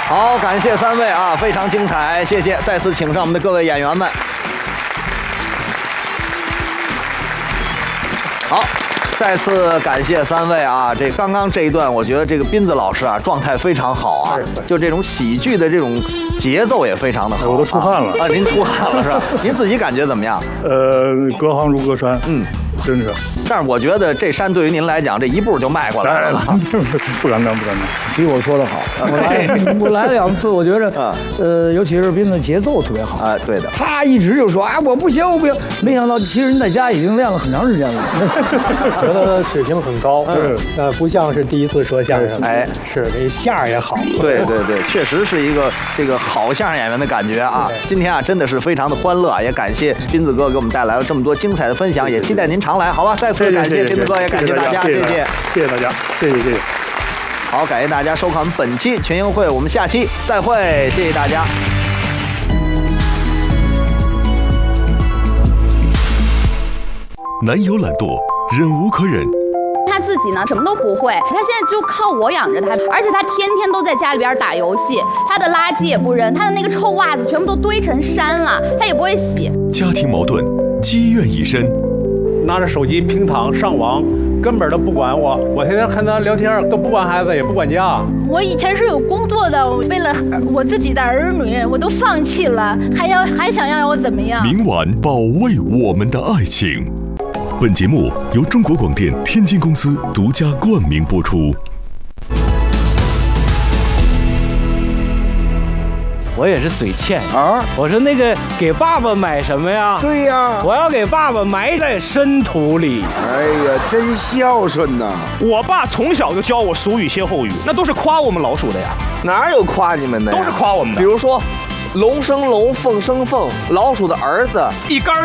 好，感谢3位啊，非常精彩，谢谢。再次请上我们的各位演员们。好。再次感谢3位啊！这刚刚这一段，我觉得这个斌子老师啊，状态非常好啊，就这种喜剧的这种节奏也非常的好。 我都出汗了啊！您出汗了是吧？您自己感觉怎么样？ 隔行如隔山，真是。 但是我觉得这山对于您来讲，这一步就迈过来了。 不敢当，不敢当。 比我说的好。我来2次，我觉着，尤其是斌子节奏特别好。 啊，对的。 他一直就说啊，我不行，我不行。没想到其实人在家已经练了很长时间了。 觉得水平很高，不像是第一次说相声。哎，是这相儿也好。 对对对，确实是一个这个好相声演员的感觉啊。今天啊，真的是非常的欢乐，也感谢斌子哥给我们带来了这么多精彩的分享，也期待您常来，好吧？再次感谢斌子哥，也感谢大家，谢谢大家，谢谢。 好，感谢大家收看本期群英会，我们下期再会，谢谢大家。 男友懒惰，忍无可忍。 他自己呢什么都不会，他现在就靠我养着他，而且他天天都在家里边打游戏，他的垃圾也不扔，他的那个臭袜子全部都堆成山了，他也不会洗。 家庭矛盾，积怨已深。 拿着手机平躺上网，根本都不管我。我天天看他聊天，都不管孩子，也不管家。 我以前是有工作的，为了我自己的儿女，我都放弃了，还想让我怎么样？ 明晚保卫我们的爱情。本节目由中国广电天津公司独家冠名播出。 我也是嘴欠啊！我说那个给爸爸买什么呀？ 对呀， 我要给爸爸埋在深土里。 哎呀，真孝顺呐！ 我爸从小就教我俗语歇后语，那都是夸我们老鼠的呀。 哪有夸你们的呀？ 都是夸我们的。 比如说，龙生龙，凤生凤，老鼠的儿子一竿